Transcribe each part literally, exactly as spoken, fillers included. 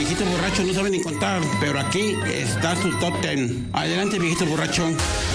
viejitos borrachos no saben ni contar, pero aquí está su top ten. Adelante, viejito borracho.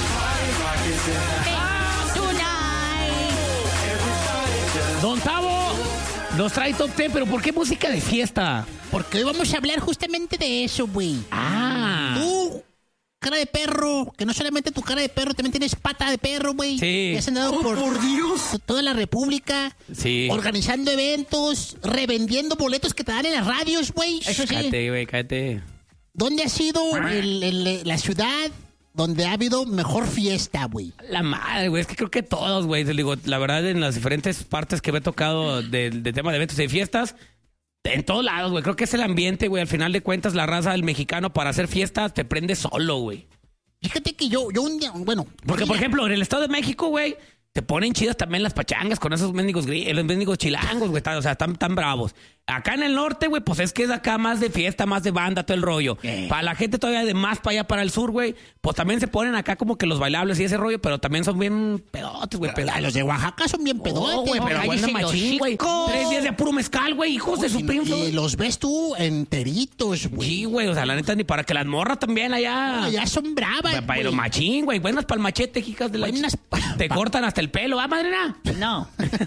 Don Tavo nos trae top ten, pero ¿por qué música de fiesta? Porque hoy vamos a hablar justamente de eso, güey. Ah. Tú, cara de perro, que no solamente tu cara de perro, también tienes pata de perro, güey. Sí. Que has andado Oh, por, por Dios. toda la república. Sí. Organizando eventos, revendiendo boletos que te dan en las radios, güey. Eso sí. Cállate, güey, cállate. ¿Dónde ha sido el- el- la ciudad donde ha habido mejor fiesta, güey? La madre, güey, es que creo que todos, güey, te digo, la verdad, en las diferentes partes que me he tocado del de tema de eventos y de fiestas, en todos lados, güey, creo que es el ambiente, güey, al final de cuentas, la raza del mexicano para hacer fiestas te prende solo, güey. Fíjate que yo, yo un día, bueno... Porque, un por día- ejemplo, en el Estado de México, güey, te ponen chidas también las pachangas con esos mendigos gris, los mendigos chilangos, güey, o sea, están tan bravos. Acá en el norte, güey, pues es que es acá más de fiesta, más de banda, todo el rollo. Eh. Para la gente todavía de más para allá, para el sur, güey, pues también se ponen acá como que los bailables y ese rollo, pero también son bien pedotes, güey. Ah, los de Oaxaca son bien pedotes, No, güey, pero cállese bueno, los machín, güey. chicos. Tres días de puro mezcal, güey, hijos de su Y- primo. Y los ves tú enteritos, güey. Sí, güey, o sea, la neta, ni para que las morras también allá. No, ya son bravas, Pa- Pero güey. machín, güey, buenas pa'l machete, hijas de la... Buenas pa- Te pa- cortan hasta el pelo, ¿ah, madrina? No.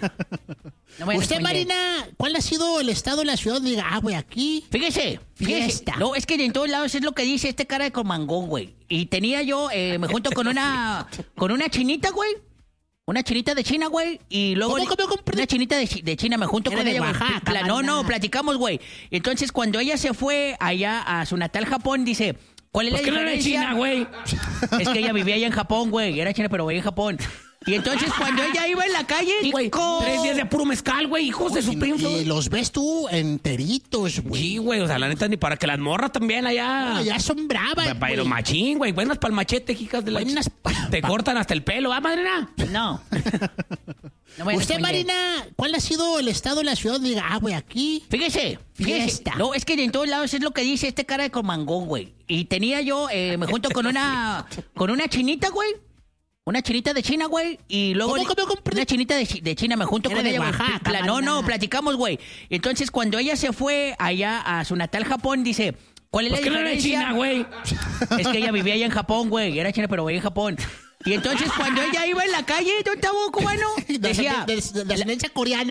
No me Usted, responde. Marina, ¿cuál ha sido el estado de la ciudad donde diga, ah, güey, aquí? Fíjese, fíjese. Fiesta. No, es que en todos lados es lo que dice este cara de comangón, güey. Y tenía yo, eh, me junto con una, con una chinita, güey. Una chinita de China, güey. Y luego... ¿Cómo, cómo, cómo? Una chinita de, chi- de China, me junto Era con de ella, güey. Oaxaca, Pla- No, Marina. no, platicamos, güey. Entonces, cuando ella se fue allá a su natal Japón, dice... ¿Cuál es ¿Por la qué no era de diferencia? China, güey? Es que ella vivía allá en Japón, güey. Era china, pero vivía en Japón. Y entonces, cuando ella iba en la calle, Güey, co- tres días de puro mezcal, güey, hijos de su Y, primo. y los ves tú enteritos, güey. Sí, güey, o sea, la neta, ni para que las morras también allá. No, ya son bravas, Pa- Pero güey. machín, güey, buenas pa'l machete, hijas de la... Buenas pa- Te pa- cortan hasta el pelo, ¿ah, madrina? No. No me Usted, responde. Marina, ¿cuál ha sido el estado de la ciudad donde diga, ah, güey, aquí? Fíjese, fíjese. Fiesta. No, es que en todos lados es lo que dice este cara de comangón, güey. Y tenía yo, eh, me junto con una, con una chinita, güey. Una chinita de China, güey. Y luego... ¿Cómo, cómo, cómo? Una chinita de, chi- de China, me junto Era con de ella, güey. Oaxaca, Pla- No, Marina. no, platicamos, güey. Entonces, cuando ella se fue allá a su natal Japón, dice... ¿Cuál es ¿Por la qué no era de diferencia? China, güey? Es que ella vivía allá en Japón, güey. Era china, pero vivía en Japón. Y entonces, cuando ella iba en la calle, yo estaba cubano, De- decía... de, de- de ascendencia coreana.